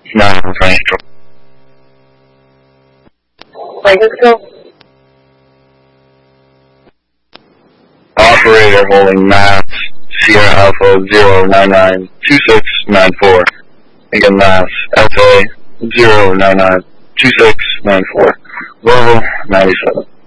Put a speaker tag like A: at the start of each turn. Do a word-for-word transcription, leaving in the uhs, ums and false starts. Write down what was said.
A: nine Central.
B: Francisco?
A: Operator holding mass Sierra Alpha zero nine nine two six nine four. Again, mass S A zero nine nine two six nine four. Level ninety-seven.